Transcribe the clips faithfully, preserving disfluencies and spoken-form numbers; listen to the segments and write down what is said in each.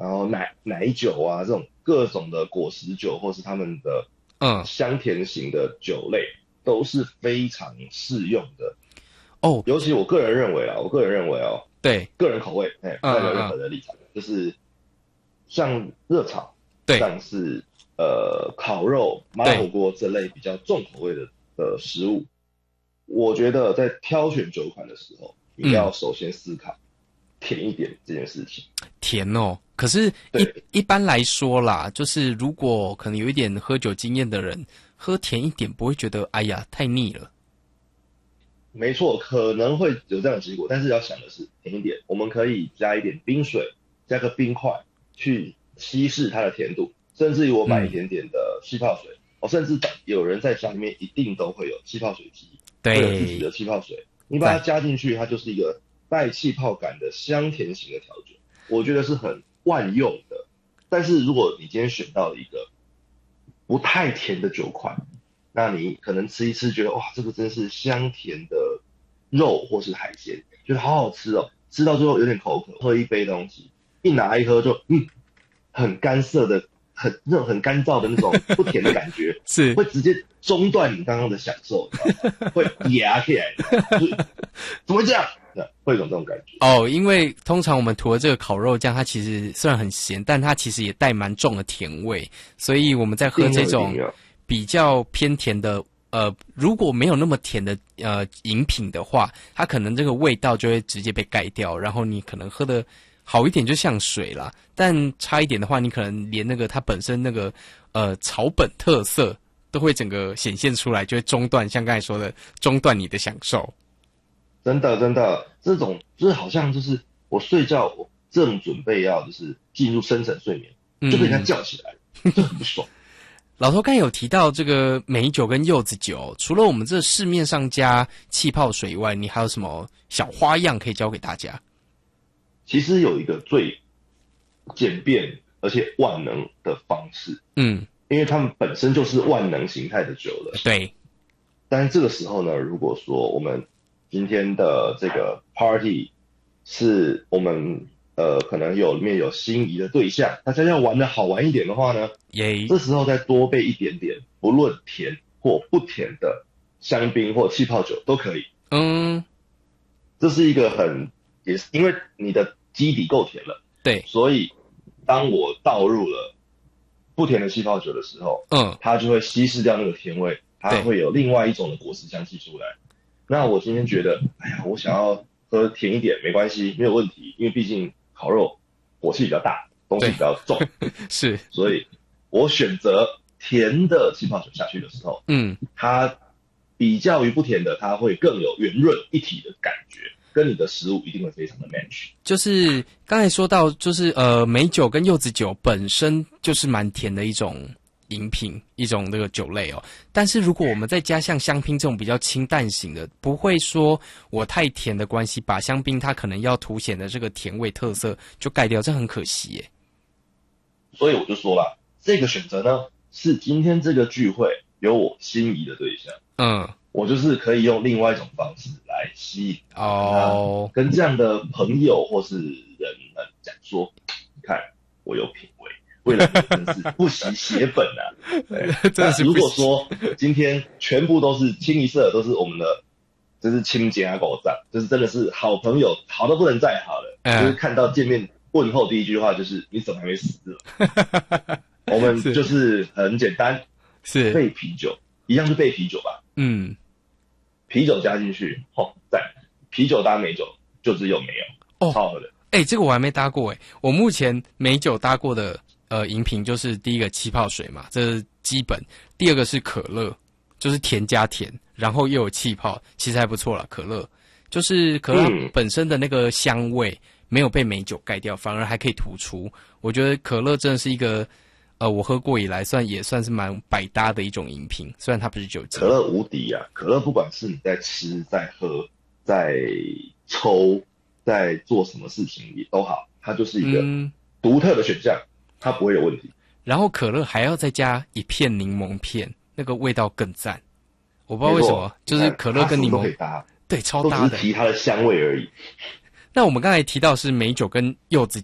然后奶奶酒啊这种各种的果实酒，或是他们的嗯香甜型的酒类，都是非常适用的。 哦， 尤其我个人认为啊，我个人认为哦， 对， 个人口味，哎，不嗯代表任嗯嗯， 何的立场，就是像热炒， 对像是呃烤肉、麻辣火对， 锅这类比较重口味的的食物，我觉得在挑选酒款的时候，你嗯， 要首先思考甜一点这件事情。 甜哦。可是一， 对， 一般来说啦，就是如果可能有一点喝酒经验的人，喝甜一点不会觉得哎呀太腻了。 没错，可能会有这样的结果，但是要想的是甜一点，我们可以加一点冰水，加个冰块去稀释它的甜度，甚至于我买一嗯， 点点的气泡水，哦，甚至有人在家里面一定都会有气泡水机，会有自己对， 的气泡水，你把它在加进去，它就是一个带气泡感的香甜型的调酒，我觉得是很万用的。但是如果你今天选到了一个不太甜的酒款，那你可能吃一吃，觉得哇，这个真是香甜的肉或是海鲜，觉得好好吃哦。吃到最后有点口渴，喝一杯东西，一拿一喝就嗯，很干涩的，很那种很干燥的那种不甜的感觉， 是会直接中断你刚刚的享受，你知道吗？会压起来，你知道吗？就是怎么会这样？对，会有种这种感觉。 哦，因为通常我们涂的这个烤肉酱，它其实虽然很咸，但它其实也带蛮重的甜味，所以我们在喝一定要一这种定要， 比较偏甜的，呃，如果没有那么甜的呃饮品的话，它可能这个味道就会直接被盖掉，然后你可能喝的好一点就像水啦，但差一点的话，你可能连那个它本身那个呃草本特色都会整个显现出来，就会中断，像刚才说的中断你的享受。 真的真的，这种就是好像就是我睡觉，我正准备要就是进入深层睡眠，就被人家嗯， 叫起来，就很不爽。 老头刚才有提到这个美酒跟柚子酒，除了我们这市面上加气泡水以外，你还有什么小花样可以教给大家？ 其实有一个最简便而且万能的方式， 嗯， 因为他们本身就是万能形态的酒了。 对， 但是这个时候呢，如果说我们今天的这个 party 是我们呃可能有里面有心仪的对象，大家要玩的好玩一点的话呢， 耶， 这时候再多备一点点，不论甜或不甜的香槟或气泡酒都可以。 嗯， 这是一个很也是因为你的基底够甜了， 对， 所以当我倒入了不甜的气泡酒的时候， 嗯， 它就会稀释掉那个甜味，它对， 会有另外一种的果实香气出来。那我今天觉得，哎呀，我想要喝甜一点，没关系，没有问题，因为毕竟烤肉火气比较大，东西对， 比较重， 是， 所以我选择甜的气泡酒下去的时候， 嗯， 它比较于不甜的，它会更有圆润一体的感觉，跟你的食物一定会非常的 match。 就是刚才说到，就是呃，美酒跟柚子酒本身就是蛮甜的一种饮品，一种那个酒类哦。但是如果我们再加像香槟这种比较清淡型的，不会说我太甜的关系，把香槟它可能要凸显的这个甜味特色就盖掉，这很可惜耶。 所以我就说了，这个选择呢，是今天这个聚会有我心仪的对象， 嗯， 我就是可以用另外一种方式来吸引他， 哦， 跟这样的朋友或是人们讲说，你看我有品味，为了你真是不惜血本啊！对， 真的是那如不行果说今天全部都是清一色都是我们的，就是亲家啊狗仗，就是真的是好朋友，好到不能再好了， 嗯就是看到见面问候第一句话就是你怎么还没死了？我们是就是很简单， 是， 备啤酒，一样是备啤酒吧， 嗯， 啤酒加进去，吼，赞！啤酒搭美酒就只有没有， 哦， 超好的。 哎、欸，这个我还没搭过哎。我目前美酒搭过的呃饮品就是第一个气泡水嘛，这是基本；第二个是可乐，就是甜加甜，然后又有气泡，其实还不错啦。可乐就是可乐它本身的那个香味没有被美酒盖掉，反而还可以突出。我觉得可乐真的是一个呃我喝过以来算也算是蛮百搭的一种饮品，虽然它不是酒精。 可乐无敌啊！可乐不管是你在吃、在喝、在抽、在做什么事情也都好，它就是一个独特的选项，它不会有问题。 然后可乐还要再加一片柠檬片，那个味道更赞。我不知道为什么，就是可乐跟柠檬都可以搭， 对，超搭的。 都只是提它的香味而已。 那我们刚才提到是美酒跟柚子酒，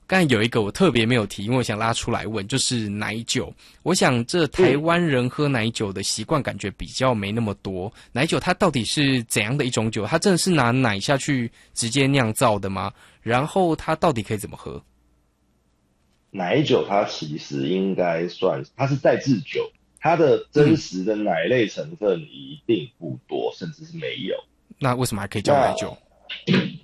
刚才有一个我特别没有提，因为我想拉出来问，就是奶酒。我想这台湾人喝奶酒的习惯感觉比较没那么多。奶酒它到底是怎样的一种酒？它真的是拿奶下去直接酿造的吗？然后它到底可以怎么喝？ 奶酒它其实应该算它是再制酒，它的真实的奶类成分一定不多，甚至是没有。 那为什么还可以叫奶酒？